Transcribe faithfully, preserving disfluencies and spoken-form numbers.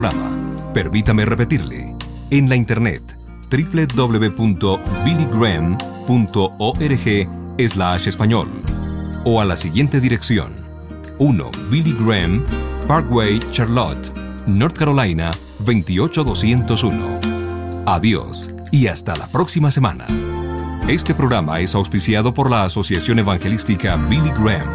Permítame repetirle. En la internet, doble u doble u doble u punto billy graham punto org slash español o a la siguiente dirección: uno Billy Graham Parkway, Charlotte, North Carolina veintiocho doscientos uno. Adiós y hasta la próxima semana. Este programa es auspiciado por la Asociación Evangelística Billy Graham.